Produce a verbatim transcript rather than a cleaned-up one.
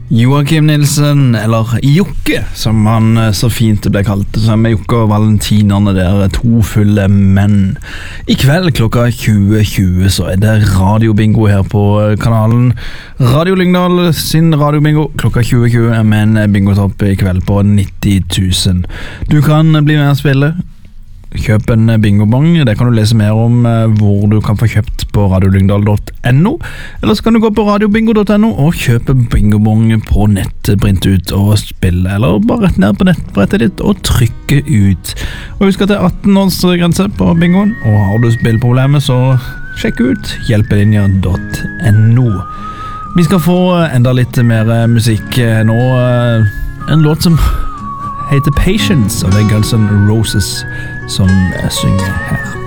Joakim Nilsen, eller Jokke, som han så fint ble kalt, som er Jokke og Valentinerne der, to fulle menn. I kveld klokka tjue tjue så er det radiobingo her på kanalen. Radio Lyngdal sin radiobingo klokka tjue tjue med en bingotopp i kveld på nitti tusen. Du kan bli med og spille. Kjøp en bingobong, det kan du lese mer om hvor du kan få kjøpt på radiolyngdal punktum no, eller så kan du gå på radiobingo punktum no og kjøpe bingobong på nett, printe ut og spille, eller bare rett ned på nettbrettet ditt og trykke ut. Og husk at det er atten års grense på bingoen, og har du spillproblemer så sjekk ut hjelpelinja punktum no. Vi skal få enda litt mer musikk nå, en låt som heter Patience, og det er Guns N' Roses som synger her.